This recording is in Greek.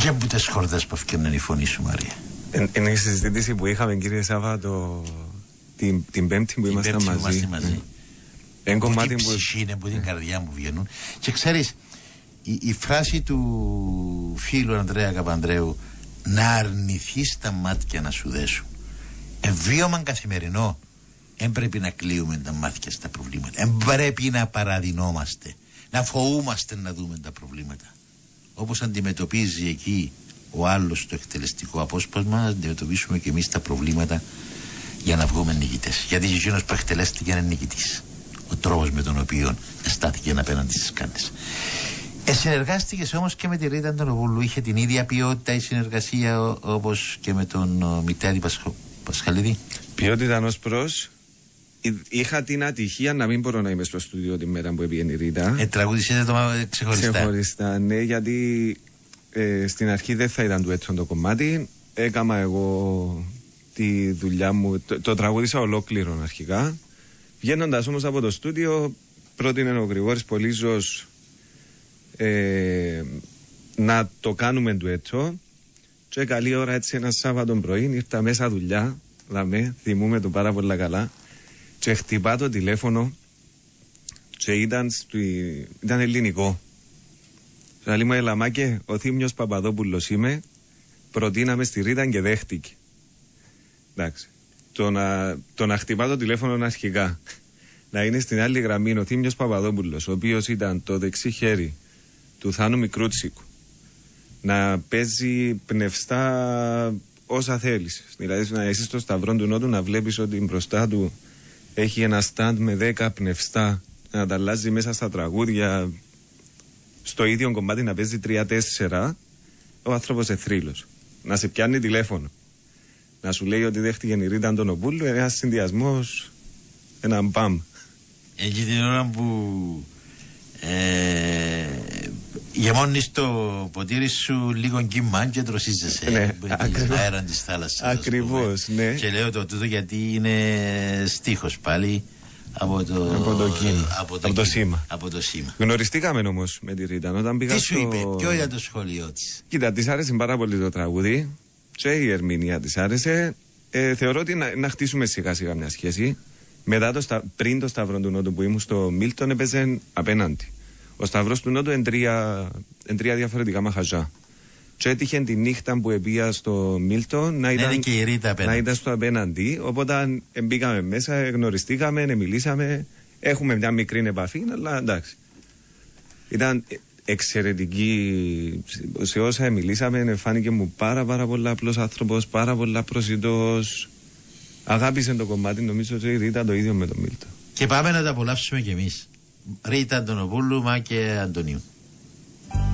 Και που τις χορδές που έφτιαναν η φωνή σου, Μαρία. Είναι η συζήτηση που είχαμε, κύριε Σάβα, την Πέμπτη που ήμασταν μαζί. Ένα κομμάτι που ψυχή είναι, που την καρδιά μου βγαίνουν. Και ξέρεις, η φράση του φίλου Ανδρέα Καπανδρέου, να αρνηθείς τα μάτια να σου δέσουν, βίωμα καθημερινό. Δεν πρέπει να κλείουμε τα μάτια στα προβλήματα. Δεν πρέπει να παραδεινόμαστε, να φοούμαστε να δούμε τα προβλήματα. Όπως αντιμετωπίζει εκεί ο άλλος το εκτελεστικό απόσπασμα, να αντιμετωπίσουμε και εμείς τα προβλήματα για να βγούμε νικητές. Γιατί εκείνος που εκτελέστηκε είναι νικητής. Ο τρόπος με τον οποίο στάθηκε απέναντι στις κάλες. Συνεργάστηκες όμως και με τη Ρίτα Αντωνοπούλου. Είχε την ίδια ποιότητα η συνεργασία όπως και με τον Μητέρη Πασχαλίδη? Ποιότητα ως προς. Είχα την ατυχία να μην μπορώ να είμαι στο στούντιο τη μέρα που έπιε η Ρίτα. Τραγουδήσετε το ξεχωριστά. Ξεχωριστά, ναι, γιατί στην αρχή δεν θα ήταν ντουέτο το κομμάτι. Έκανα εγώ τη δουλειά μου, το τραγούδισα ολόκληρο αρχικά. Βγαίνοντας όμως από το στούντιο, πρότεινε ο Γρηγόρης Πολύζος να το κάνουμε ντουέτο. Και καλή ώρα έτσι ένα Σάββατο πρωί ήρθα μέσα δουλειά, θυμούμε το πάρα πολύ καλά. Και χτυπά το τηλέφωνο και ήταν ελληνικό. Λέει μου, Ελαμάκε, ο Θήμιος Παπαδόπουλος είμαι, προτείναμε στη Ρίτα και δέχτηκε. Εντάξει. Το να χτυπά το τηλέφωνο αρχικά, να είναι στην άλλη γραμμή ο Θήμιος Παπαδόπουλος, ο οποίος ήταν το δεξί χέρι του Θάνου Μικρούτσικου, να παίζει πνευστά όσα θέλεις. Δηλαδή να είσαι στο Σταυρό του Νότου να βλέπεις ότι μπροστά του έχει ένα στάντ με 10 πνευστά, να τα αλλάζει μέσα στα τραγούδια, στο ίδιο κομμάτι να παίζει 3-4, ο άνθρωπος εθρύλος. Να σε πιάνει τηλέφωνο, να σου λέει ότι δέχτηκε η Ρίτα Αντωνοπούλου, ένας συνδυασμός, ένα μπαμ. Εκεί την ώρα που γεμώνεις το ποτήρι σου λίγο κύμα και τροσίζεσαι, ναι, αέρα της θάλασσας. Ακριβώς, ναι. Και λέω το τούτο γιατί είναι στίχος πάλι από το σήμα. Γνωριστήκαμε όμως με τη Ρίτα όταν πήγα. Τι σου είπε, ποιο ήταν το σχόλιο της? Κοίτα, της άρεσε πάρα πολύ το τραγούδι και η ερμηνεία της άρεσε. Θεωρώ ότι να χτίσουμε σιγά σιγά μια σχέση. Μετά πριν το Σταυρό του Νότου που ήμουν στο Μίλτον έπαιζε απέναντι. Ο Σταυρός του Νότου είναι τρία διαφορετικά μαχαζά. Και έτυχε τη νύχτα που επία στο Μίλτον να ήταν στο απέναντι. Οπότε μπήκαμε μέσα, γνωριστήκαμε, μιλήσαμε. Έχουμε μια μικρή επαφή, αλλά εντάξει. Ήταν εξαιρετική. Σε όσα μιλήσαμε, φάνηκε μου πάρα πολύ απλός άνθρωπος, πάρα πολύ προσιτός. Αγάπησε το κομμάτι, νομίζω ότι η Ρίτα το ίδιο με τον Μίλτον. Και πάμε να τα απολαύσουμε κι εμείς. Ρίτα Αντωνοπούλου, Μάκε Αντωνίου.